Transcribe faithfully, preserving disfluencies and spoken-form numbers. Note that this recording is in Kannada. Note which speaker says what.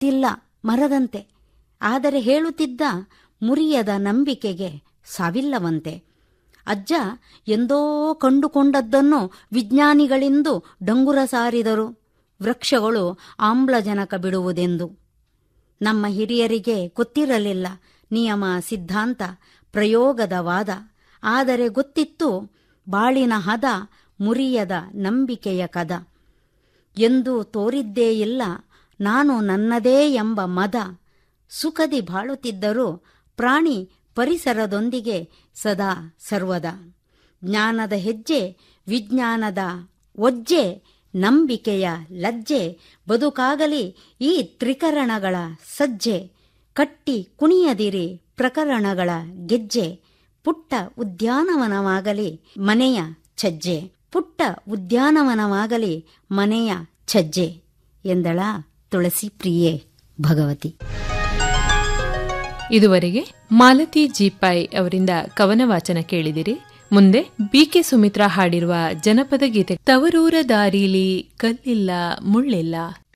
Speaker 1: ಗೊತ್ತಿಲ್ಲ ಮರದಂತೆ. ಆದರೆ ಹೇಳುತ್ತಿದ್ದ ಮುರಿಯದ ನಂಬಿಕೆಗೆ ಸಾವಿಲ್ಲವಂತೆ. ಅಜ್ಜ ಎಂದೋ ಕಂಡುಕೊಂಡದ್ದನ್ನು ವಿಜ್ಞಾನಿಗಳಿಂದು ಡಂಗುರ ಸಾರಿದರು, ವೃಕ್ಷಗಳು ಆಮ್ಲಜನಕ ಬಿಡುವುದೆಂದು. ನಮ್ಮ ಹಿರಿಯರಿಗೆ ಗೊತ್ತಿರಲಿಲ್ಲ ನಿಯಮ, ಸಿದ್ಧಾಂತ, ಪ್ರಯೋಗದ ವಾದ. ಆದರೆ ಗೊತ್ತಿತ್ತು ಬಾಳಿನ ಹದ, ಮುರಿಯದ ನಂಬಿಕೆಯ ಕದ. ಎಂದು ತೋರಿದ್ದೇ ಇಲ್ಲ ನಾನು ನನ್ನದೇ ಎಂಬ ಮದ. ಸುಖದಿ ಬಾಳುತ್ತಿದ್ದರೂ ಪ್ರಾಣಿ ಪರಿಸರದೊಂದಿಗೆ ಸದಾ ಸರ್ವದ. ಜ್ಞಾನದ ಹೆಜ್ಜೆ, ವಿಜ್ಞಾನದ ಒಜ್ಜೆ, ನಂಬಿಕೆಯ ಲಜ್ಜೆ, ಬದುಕಾಗಲಿ ಈ ತ್ರಿಕರಣಗಳ ಸಜ್ಜೆ. ಕಟ್ಟಿ ಕುಣಿಯದಿರಿ ಪ್ರಕರಣಗಳ ಗೆಜ್ಜೆ, ಪುಟ್ಟ ಉದ್ಯಾನವನವಾಗಲಿ ಮನೆಯ ಛಜ್ಜೆ, ಪುಟ್ಟ ಉದ್ಯಾನವನವಾಗಲಿ ಮನೆಯ ಛಜ್ಜೆ ಎಂದಳ ತುಳಸಿ ಪ್ರಿಯೆ ಭಗವತಿ.
Speaker 2: ಇದುವರೆಗೆ ಮಾಲತಿ ಜೀಪಾಯ್ ಅವರಿಂದ ಕವನ ವಾಚನ ಕೇಳಿದಿರಿ. ಮುಂದೆ ಬಿಕೆ ಸುಮಿತ್ರಾ ಹಾಡಿರುವ ಜನಪದ ಗೀತೆ ತವರೂರ ದಾರಿಲಿ ಕಲ್ಲಿಲ್ಲ ಮುಳ್ಳಿಲ್ಲ.